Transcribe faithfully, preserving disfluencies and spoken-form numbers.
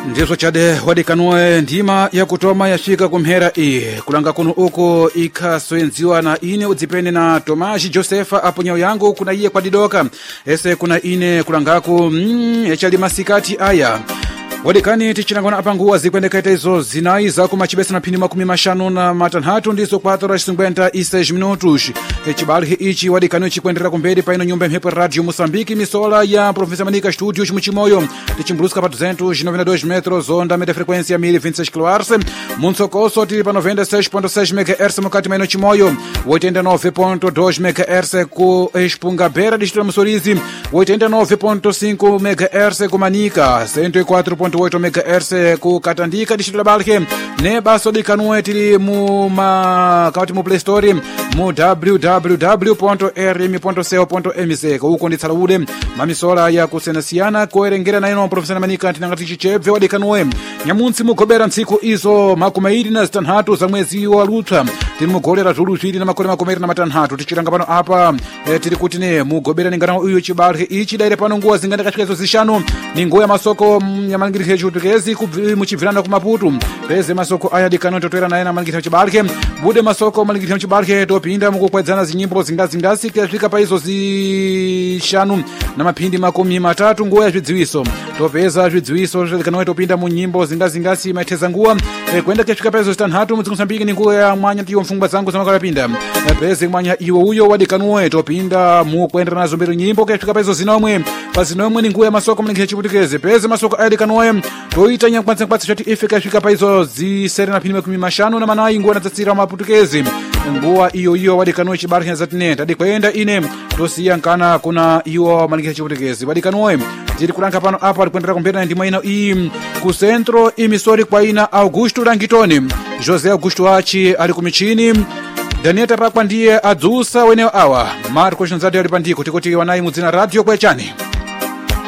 ndizo chade wadikanoe ndima ya kutoma yafika kumhera iyi kulanga kuno uko ikaswenziwa na ine udzipene na Tomaji Josefa apo nyao yangu kuna iye kwa didoka ese kuna ine kulangaku mm, echali masikati aya wadikani tichilangona apanguwa zikwendekaita izo zinai za kumachibesa na pini makumi mashanu na matanhatu ndizo kwatora cinquenta e seis minutos echibali ichi wadikani chikwendera kumberi paino nyumba mhepo Radio Moçambique misola ya Província Manica Studio chimuchimoyo tichimbuluska pa duzentos e noventa e dois metros onda média frequência mil e vinte e seis kHz Munsokoso tili pa noventa e seis ponto seis megahertz mukati maino chimoyo oitenta e nove ponto dois megahertz ku Espungabera distrito Mussorizi oitenta e nove ponto cinco megahertz ku Manica cento e quatro ponto oito megahertz ku Katandika distrito la Balhe ne baso di kanue tili mu ma kawati mu Play Store mu w w w ponto r m ponto co ponto m c uko nditsala ude mamisola ya kusenasiana koerengera na ino Província Manica tinangati chichebve wadi kanue nyamunsi mugobera ntsiku izo makumairi na zitanhatu za mwezi wa Lutha tili mugolera zulu zviri na makore makumeri na matanhatu tichiranga pano apa e, tili kuti ne mugobera ningana uyu chibalhe ichi daire pano nguwa zinganda katika izo zishanu ni nguwa ya masoko yamangirike chutukezi muchibvirana ku Maputo peze masoko aya dikano totwera naye na mangirike chibalhe bude masoko mangirike chibalhe topinda mukukwedzana zinyimbo zingazingasi kuyasvika pa izo zishanu na mapindi makumi matatu nguwa ya zvidziwiso topeza zvidziwiso zvikanoe topinda mu nyimbo zingazingasi maiteza nguwa e, kwenda kuyasvika pa izo zitanhatu mudzikusambiki ni nguwa ya mwanya tiyo mfungwa zangu zamakalapinda e, peze mwanya iwo uyo wadikanoe topinda mukwendera nazo mbiri nyimbo kuyasvika pa izo zinomwe pa zinomwe ni nguwa ya masoko mangirike chiputikezi peze masoko aya dikanoe toita nyankwanza nkwatsa chati ife kuyasvika pa izo zisere na pini makumi mashanu na manayi nguwa na zatsira maputukezi nguwa iyo iyo wadikanoe chibalhe zatine tadikwenda ine tosiya nkana kuna iwo mangirike chiputikezi wadikanoe tiri kulanka pano apa alikwendera kumbera ndima ina iyi ku centro imisori kwa ina Augusto Rangitoni José Augusto achi ali kumichini Danieta Rakwa ndiye adzusa weneo awa Marcos Nzade ali pandiko tikoti wanayi mudzina radio kwechani